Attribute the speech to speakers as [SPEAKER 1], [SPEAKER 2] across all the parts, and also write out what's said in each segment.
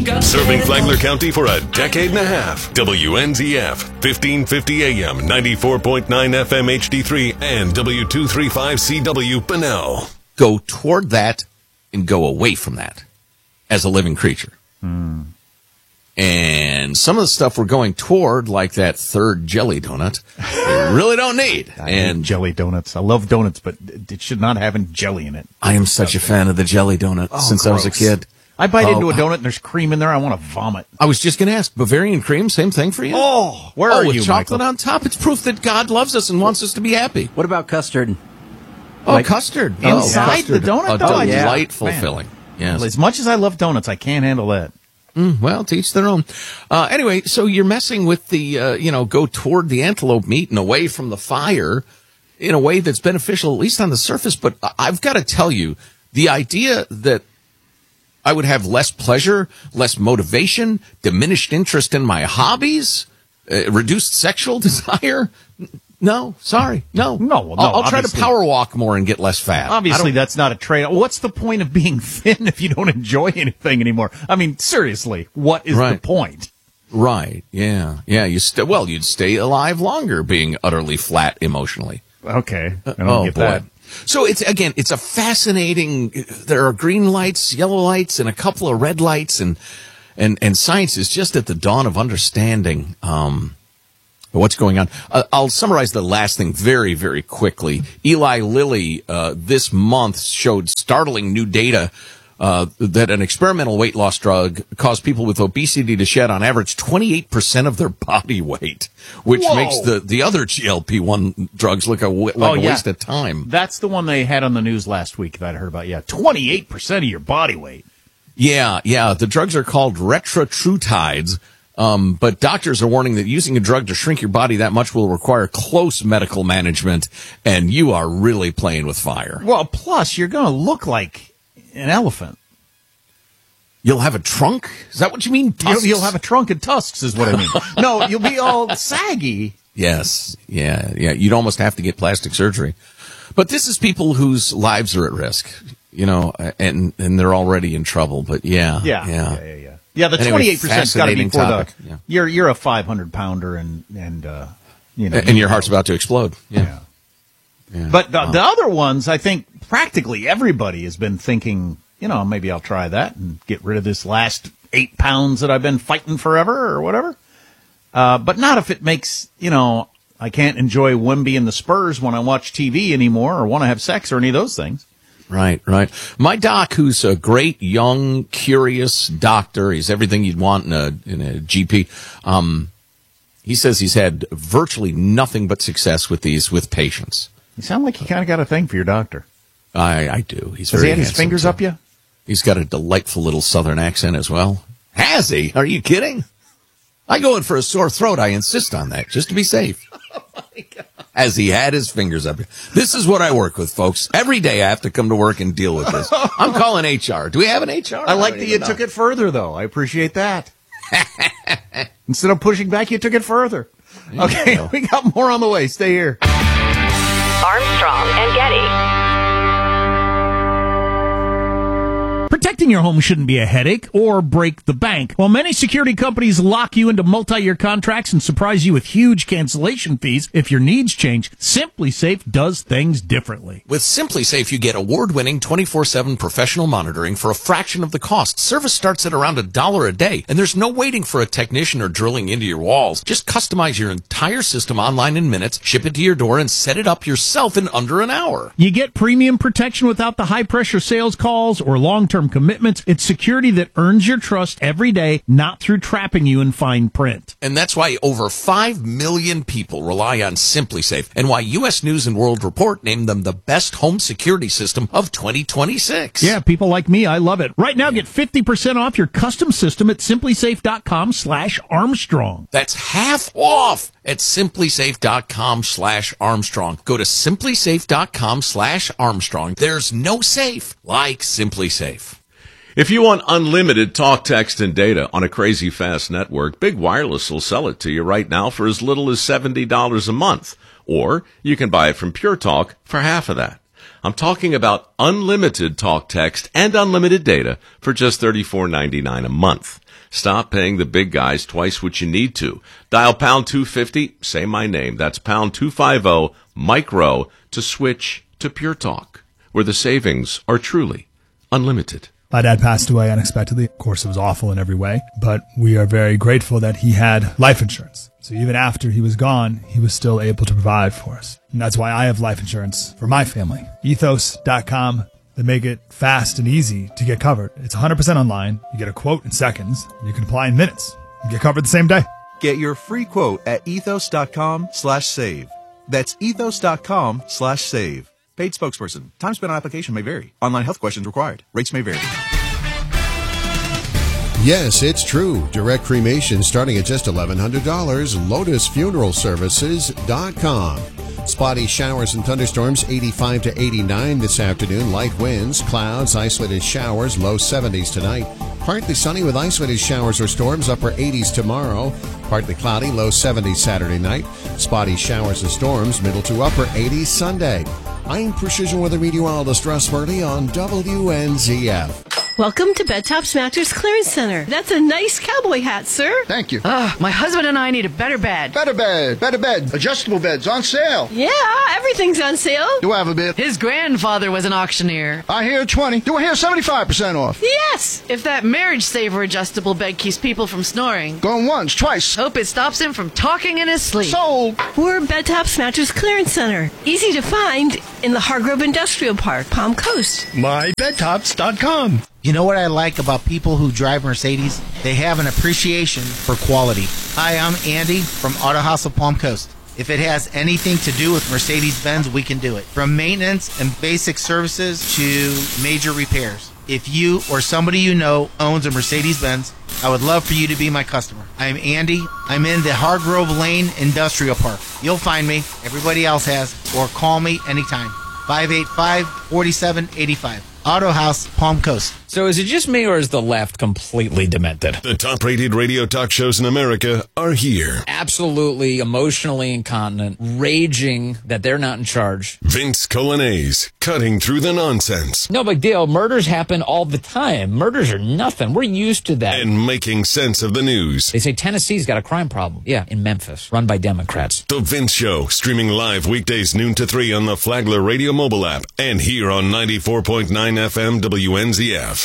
[SPEAKER 1] Serving Flagler County for a decade and a half. WNZF, 1550 AM, 94.9 FM HD3, and W235CW Bunnell.
[SPEAKER 2] Go toward that and go away from that as a living creature. And some of the stuff we're going toward, like that third jelly donut, we really don't need.
[SPEAKER 3] I hate jelly donuts. I love donuts, but it should not have jelly in it.
[SPEAKER 2] I am such a fan of the jelly donut since I was a kid.
[SPEAKER 3] I bite into a donut and there's cream in there. I want to vomit.
[SPEAKER 2] I was just going to ask, Bavarian cream, same thing for you?
[SPEAKER 3] Oh, where are
[SPEAKER 2] with
[SPEAKER 3] you,
[SPEAKER 2] chocolate
[SPEAKER 3] Michael?
[SPEAKER 2] on top. It's proof that God loves us and wants us to be happy.
[SPEAKER 4] What about custard?
[SPEAKER 2] Custard.
[SPEAKER 3] Inside the donut,
[SPEAKER 2] a
[SPEAKER 3] though?
[SPEAKER 2] delightful
[SPEAKER 3] Man.
[SPEAKER 2] filling. Yes.
[SPEAKER 3] As much as I love donuts, I can't handle that.
[SPEAKER 2] Well, to each their own. Anyway, so you're messing with the, go toward the antelope meat and away from the fire in a way that's beneficial, at least on the surface. But I've got to tell you, the idea that I would have less pleasure, less motivation, diminished interest in my hobbies, reduced sexual desire. No, sorry. No. I'll try to power walk more and get less fat.
[SPEAKER 3] Obviously, that's not a trade-off. What's the point of being thin if you don't enjoy anything anymore? I mean, seriously, what is the point?
[SPEAKER 2] Right. Yeah. You'd stay alive longer being utterly flat emotionally.
[SPEAKER 3] Okay. I don't get that.
[SPEAKER 2] So it's a fascinating, there are green lights, yellow lights, and a couple of red lights, and science is just at the dawn of understanding, what's going on. I'll summarize the last thing very, very quickly. Eli Lilly, this month showed startling new data, that an experimental weight loss drug caused people with obesity to shed on average 28% of their body weight, which makes the other GLP-1 drugs look a waste of time.
[SPEAKER 3] That's the one they had on the news last week that I heard about. Yeah, 28% of your body weight.
[SPEAKER 2] Yeah. The drugs are called retatrutides. But doctors are warning that using a drug to shrink your body that much will require close medical management, and you are really playing with fire.
[SPEAKER 3] Well, plus, you're going to look like an elephant.
[SPEAKER 2] You'll have a trunk? Is that what you mean?
[SPEAKER 3] You'll have a trunk and tusks is what I mean. No, you'll be all saggy.
[SPEAKER 2] Yes. Yeah. You'd almost have to get plastic surgery. But this is people whose lives are at risk, and they're already in trouble. But yeah. Yeah, the 28%'s got to be for you're a 500-pounder and your heart's about to explode. Yeah.
[SPEAKER 3] But the other ones, I think practically everybody has been thinking, maybe I'll try that and get rid of this last 8 pounds that I've been fighting forever or whatever. But not if it makes, I can't enjoy Wemby and the Spurs when I watch TV anymore or want to have sex or any of those things.
[SPEAKER 2] Right. My doc, who's a great, young, curious doctor, he's everything you'd want in a GP. He says he's had virtually nothing but success with patients.
[SPEAKER 3] You sound like you kind of got a thing for your doctor.
[SPEAKER 2] I do. Has
[SPEAKER 3] he had his fingers up you?
[SPEAKER 2] He's got a delightful little southern accent as well. Has he? Are you kidding? I go in for a sore throat. I insist on that just to be safe. Oh my God. As he had his fingers up. This is what I work with, folks. Every day I have to come to work and deal with this. I'm calling HR. Do we have an HR?
[SPEAKER 3] I like that you took it further, though. I appreciate that. Instead of pushing back, you took it further. Okay, we got more on the way. Stay here.
[SPEAKER 5] Armstrong and Getty.
[SPEAKER 6] Protecting your home shouldn't be a headache or break the bank. While many security companies lock you into multi-year contracts and surprise you with huge cancellation fees if your needs change, SimpliSafe does things differently.
[SPEAKER 2] With SimpliSafe, you get award-winning 24/7 professional monitoring for a fraction of the cost. Service starts at around $1 a day, and there's no waiting for a technician or drilling into your walls. Just customize your entire system online in minutes, ship it to your door, and set it up yourself in under an hour.
[SPEAKER 6] You get premium protection without the high-pressure sales calls or long-term commitments. It's security that earns your trust every day, not through trapping you in fine print.
[SPEAKER 2] And that's why over 5 million people rely on SimpliSafe, and why U.S. News & World Report named them the best home security system of 2026.
[SPEAKER 6] Yeah, people like me, I love it. Right now, get 50% off your custom system at SimpliSafe.com/Armstrong.
[SPEAKER 2] That's half off at SimpliSafe.com/Armstrong. Go to SimpliSafe.com/Armstrong. There's no safe like SimpliSafe.
[SPEAKER 7] If you want unlimited talk, text, and data on a crazy fast network, Big Wireless will sell it to you right now for as little as $70 a month. Or you can buy it from Pure Talk for half of that. I'm talking about unlimited talk, text, and unlimited data for just $34.99 a month. Stop paying the big guys twice what you need to. Dial pound 250, say my name. That's pound 250 micro to switch to Pure Talk, where the savings are truly unlimited.
[SPEAKER 4] My dad passed away unexpectedly. Of course, it was awful in every way, but we are very grateful that he had life insurance. So even after he was gone, he was still able to provide for us. And that's why I have life insurance for my family. Ethos.com. They make it fast and easy to get covered. It's 100% online. You get a quote in seconds. You can apply in minutes. You get covered the same day.
[SPEAKER 8] Get your free quote at ethos.com/save. That's ethos.com/save. Paid spokesperson. Time spent on application may vary. Online health questions required. Rates may vary.
[SPEAKER 9] Yes, it's true. Direct cremation starting at just $1,100. LotusFuneralServices.com. Spotty showers and thunderstorms, 85 to 89 this afternoon. Light winds, clouds, isolated showers, low 70s tonight. Partly sunny with isolated showers or storms, upper 80s tomorrow. Partly cloudy, low 70s Saturday night. Spotty showers and storms, middle to upper 80s Sunday. I'm Precision Weather Meteorologist Russ Murdy on WNZF.
[SPEAKER 10] Welcome to Bed Tops Mattress Clearance Center. That's a nice cowboy hat, sir.
[SPEAKER 11] Thank you.
[SPEAKER 10] My husband and I need a better bed.
[SPEAKER 11] Better bed. Adjustable beds on sale.
[SPEAKER 10] Yeah, everything's on sale.
[SPEAKER 11] Do I have a bid?
[SPEAKER 10] His grandfather was an auctioneer.
[SPEAKER 11] I hear 20. Do I hear 75% off?
[SPEAKER 10] Yes, if that marriage saver adjustable bed keeps people from snoring.
[SPEAKER 11] Going once, twice.
[SPEAKER 10] Hope it stops him from talking in his sleep.
[SPEAKER 11] Sold.
[SPEAKER 10] We're Bed Tops Mattress Clearance Center. Easy to find in the Hargrove Industrial Park, Palm Coast.
[SPEAKER 11] MyBedTops.com.
[SPEAKER 12] You know what I like about people who drive Mercedes? They have an appreciation for quality. Hi, I'm Andy from Auto House of Palm Coast. If it has anything to do with Mercedes-Benz, we can do it. From maintenance and basic services to major repairs. If you or somebody you know owns a Mercedes-Benz, I would love for you to be my customer. I'm Andy. I'm in the Hargrove Lane Industrial Park. You'll find me. Everybody else has. Or call me anytime. 585-4785. Auto House, Palm Coast.
[SPEAKER 13] So is it just me, or is the left completely demented?
[SPEAKER 1] The top-rated radio talk shows in America are here.
[SPEAKER 13] Absolutely emotionally incontinent, raging that they're not in charge.
[SPEAKER 1] Vince Colanese, cutting through the nonsense.
[SPEAKER 13] No big deal. Murders happen all the time. Murders are nothing. We're used to that.
[SPEAKER 1] And making sense of the news.
[SPEAKER 13] They say Tennessee's got a crime problem. Yeah, in Memphis, run by Democrats.
[SPEAKER 1] The Vince Show, streaming live weekdays noon to 3 on the Flagler Radio mobile app and here on 94.9 FM WNZF.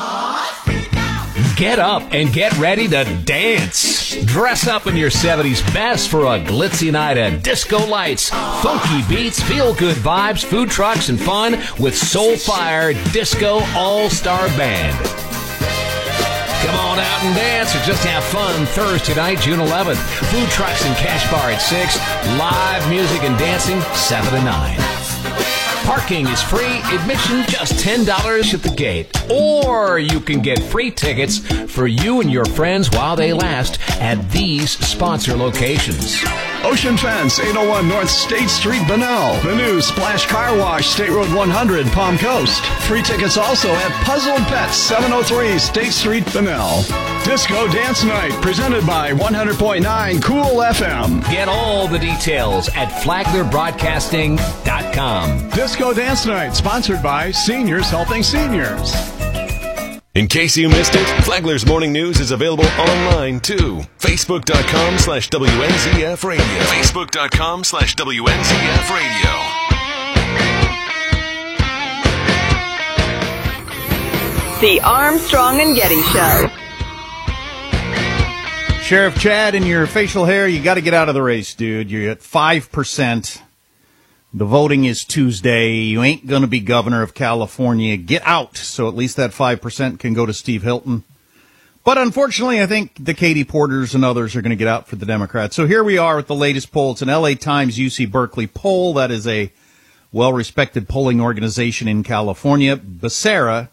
[SPEAKER 14] Get up and get ready to dance. Dress up in your 70s best for a glitzy night of disco lights, funky beats, feel-good vibes, food trucks, and fun with Soulfire Disco All-Star Band. Come on out and dance or just have fun Thursday night, June 11th. Food trucks and cash bar at 6. Live music and dancing 7 to 9. Parking is free, admission just $10 at the gate. Or you can get free tickets for you and your friends while they last at these sponsor locations.
[SPEAKER 15] Ocean Fence, 801 North State Street, Bunnell. The new Splash Car Wash, State Road 100, Palm Coast. Free tickets also at Puzzled Pets, 703 State Street, Bunnell. Disco Dance Night, presented by 100.9 Cool FM.
[SPEAKER 14] Get all the details at FlaglerBroadcasting.com.
[SPEAKER 15] Disco Dance Night, sponsored by Seniors Helping Seniors.
[SPEAKER 1] In case you missed it, Flagler's Morning News is available online, too. Facebook.com/WNZF Radio. Facebook.com/WNZF Radio.
[SPEAKER 5] The Armstrong and Getty Show.
[SPEAKER 3] Sheriff Chad, in your facial hair, you got to get out of the race, dude. You're at 5%. The voting is Tuesday. You ain't going to be governor of California. Get out. So at least that 5% can go to Steve Hilton. But unfortunately, I think the Katie Porters and others are going to get out for the Democrats. So here we are with the latest poll. It's an LA Times UC Berkeley poll. That is a well-respected polling organization in California. Becerra,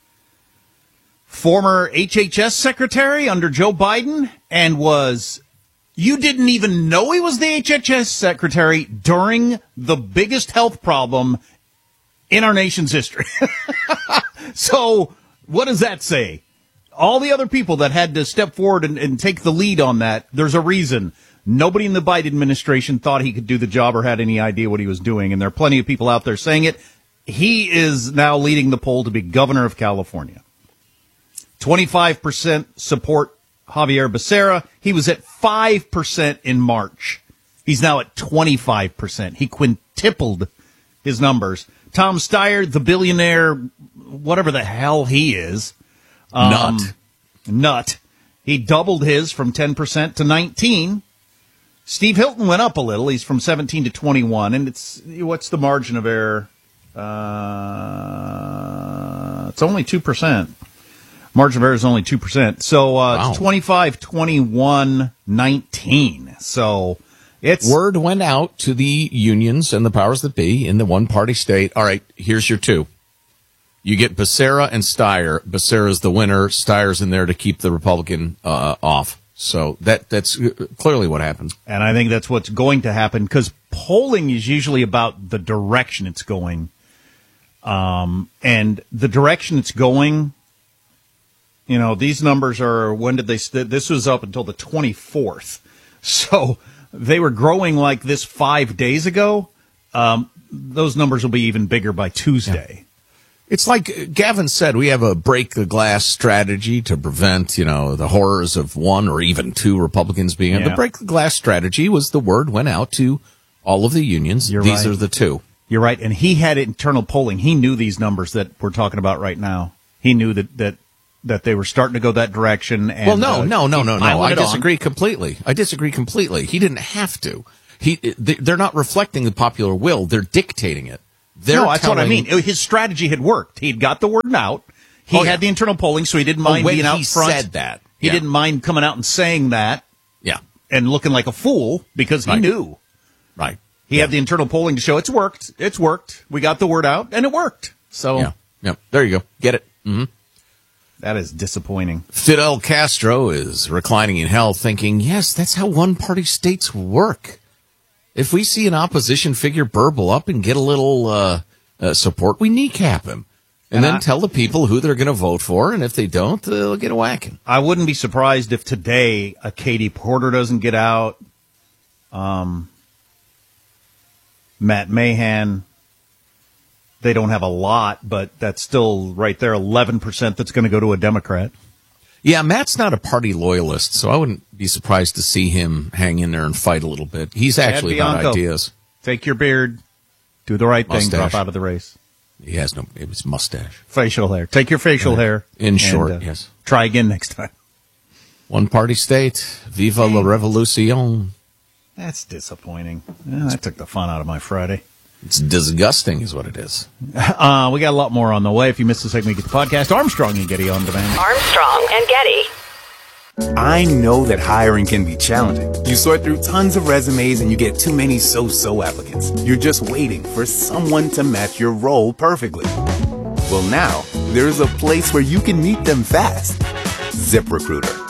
[SPEAKER 3] former HHS secretary under Joe Biden, and you didn't even know he was the HHS secretary during the biggest health problem in our nation's history. So what does that say? All the other people that had to step forward and take the lead on that, there's a reason. Nobody in the Biden administration thought he could do the job or had any idea what he was doing. And there are plenty of people out there saying it. he is now leading the poll to be governor of California. 25% support Javier Becerra. He was at 5% in March. He's now at 25%. He quintupled his numbers. Tom Steyer, the billionaire, whatever the hell he is. Nut. He doubled his from 10% to 19%. Steve Hilton went up a little. He's from 17 to 21. And what's the margin of error? It's only 2%. Margin of error is only 2%. So it's 25, 21, 19. So it's
[SPEAKER 2] word went out to the unions and the powers that be in the one-party state. All right, here's your two. You get Becerra and Steyer. Becerra's the winner. Steyer's in there to keep the Republican off. So that's clearly what happened.
[SPEAKER 3] And I think that's what's going to happen, because polling is usually about the direction it's going. And the direction it's going, you know, these numbers are, when did they, this was up until the 24th. So they were growing like this 5 days ago. Those numbers will be even bigger by Tuesday.
[SPEAKER 2] Yeah. It's like Gavin said, we have a break the glass strategy to prevent, you know, the horrors of one or even two Republicans being in. The break the glass strategy was the word went out to all of the unions. These are the two.
[SPEAKER 3] You're right. And he had internal polling. He knew these numbers that we're talking about right now. He knew that they were starting to go that direction. And,
[SPEAKER 2] well, no. I disagree completely. He didn't have to. They're not reflecting the popular will. They're dictating it.
[SPEAKER 3] That's what I mean. His strategy had worked. He'd got the word out. He had the internal polling, so he didn't mind being out front.
[SPEAKER 2] He said that.
[SPEAKER 3] He didn't mind coming out and saying that.
[SPEAKER 2] Yeah.
[SPEAKER 3] And looking like a fool because he knew.
[SPEAKER 2] Right.
[SPEAKER 3] He had the internal polling to show it's worked. It's worked. We got the word out, and it worked. So
[SPEAKER 2] yeah. There you go. Get it. Mm-hmm.
[SPEAKER 3] That is disappointing.
[SPEAKER 2] Fidel Castro is reclining in hell thinking, yes, that's how one-party states work. If we see an opposition figure burble up and get a little support, we kneecap him. And then tell the people who they're going to vote for, and if they don't, they'll get a whacking.
[SPEAKER 3] I wouldn't be surprised if today a Katie Porter doesn't get out. Matt Mahan, they don't have a lot, but that's still right there, 11% that's going to go to a Democrat.
[SPEAKER 2] Yeah, Matt's not a party loyalist, so I wouldn't be surprised to see him hang in there and fight a little bit. He's actually got ideas.
[SPEAKER 3] Take your beard, do the right thing, drop out of the race.
[SPEAKER 2] He has it was mustache.
[SPEAKER 3] Facial hair. Take your facial hair.
[SPEAKER 2] In short, yes.
[SPEAKER 3] Try again next time.
[SPEAKER 2] One party state. Viva la revolution.
[SPEAKER 3] That's disappointing. That took the fun out of my Friday.
[SPEAKER 2] It's disgusting is what it is.
[SPEAKER 3] We got a lot more on the way. If you missed the segment, you get the podcast. Armstrong and Getty on demand.
[SPEAKER 5] Armstrong and Getty.
[SPEAKER 16] I know that hiring can be challenging. You sort through tons of resumes and you get too many so-so applicants. You're just waiting for someone to match your role perfectly. Well, now, there's a place where you can meet them fast. ZipRecruiter.